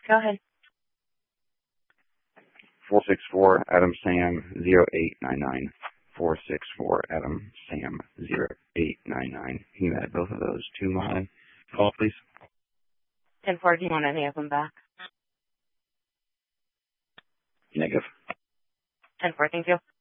Go ahead. 464 Adam Sam 0899. 464 Adam Sam 0899. Can you add both of those to my call, please? 10-4, do you want any of them back? Negative. 10-4, thank you.